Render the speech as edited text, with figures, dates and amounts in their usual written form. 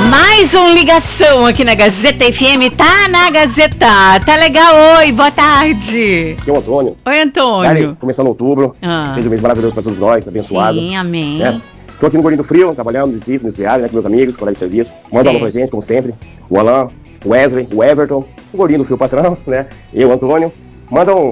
Mais um ligação aqui na Gazeta FM. Tá na Gazeta. Tá legal. Oi, boa tarde. Aqui é o Antônio. Oi, Antônio. Começando outubro. Seja um mês maravilhoso para todos nós, abençoado. Sim, amém. Estou aqui no Gordinho do Frio, trabalhando no Recife, no Ceará, com meus amigos, colegas de serviço. Manda uma pra gente, como sempre. O Alan, o Wesley, o Everton, o Gordinho do Frio patrão, né? Eu, Antônio. Manda um